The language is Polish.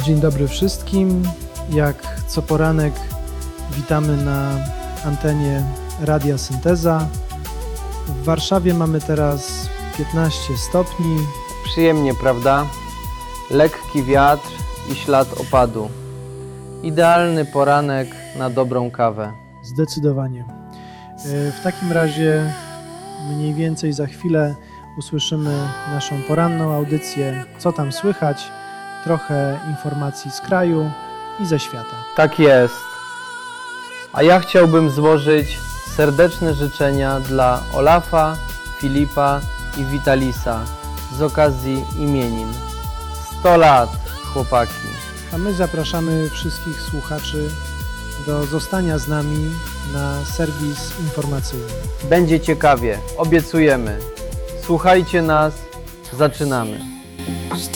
Dzień dobry wszystkim. Jak co poranek witamy na antenie Radia Synteza. W Warszawie mamy teraz 15 stopni. Przyjemnie, prawda? Lekki wiatr i ślad opadu. Idealny poranek na dobrą kawę. Zdecydowanie. W takim razie mniej więcej za chwilę usłyszymy naszą poranną audycję Co tam słychać? Trochę informacji z kraju i ze świata. Tak jest. A ja chciałbym złożyć serdeczne życzenia dla Olafa, Filipa i Witalisa z okazji imienin. 100 lat, chłopaki. A my zapraszamy wszystkich słuchaczy do zostania z nami na serwis informacyjny. Będzie ciekawie, obiecujemy. Słuchajcie nas, zaczynamy.